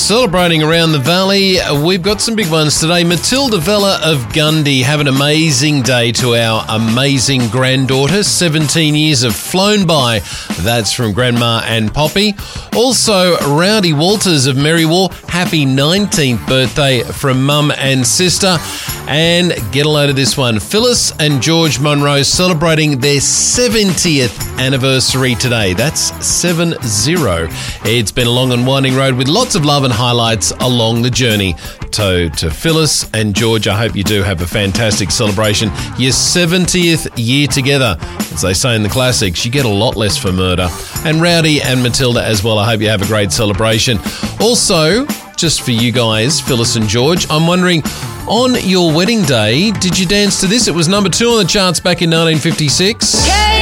Celebrating around the valley, we've got some big ones today. Matilda Vella of Gundy, have an amazing day to our amazing granddaughter. 17 years have flown by. That's from Grandma and Poppy. Also, Rowdy Walters of Merrywall, happy 19th birthday from Mum and Sister. And get a load of this one. Phyllis and George Monroe celebrating their 70th anniversary today. That's 70. It's been a long and winding road with lots of love and highlights along the journey. To Phyllis and George, I hope you do have a fantastic celebration. Your 70th year together. As they say in the classics, you get a lot less for murder. And Rowdy and Matilda as well, I hope you have a great celebration. Also, just for you guys, Phyllis and George, I'm wondering, on your wedding day, did you dance to this? It was number 2 on the charts back in 1956.